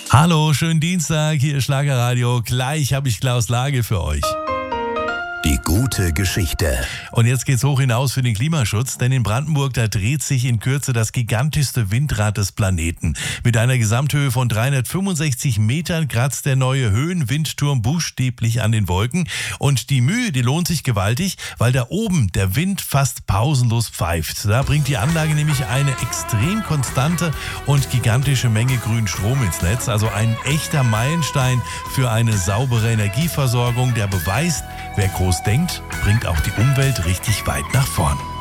Hallo, schönen Dienstag, hier ist Schlagerradio. Gleich habe ich Klaus Lage für euch. Die gute Geschichte. Und jetzt geht's hoch hinaus für den Klimaschutz, denn in Brandenburg, da dreht sich in Kürze das gigantischste Windrad des Planeten. Mit einer Gesamthöhe von 365 Metern kratzt der neue Höhenwindturm buchstäblich an den Wolken. Und die Mühe, die lohnt sich gewaltig, weil da oben der Wind fast pausenlos pfeift. Da bringt die Anlage nämlich eine extrem konstante und gigantische Menge grünen Strom ins Netz. Also ein echter Meilenstein für eine saubere Energieversorgung, der beweist, wer groß denkt, bringt auch die Umwelt richtig weit nach vorn.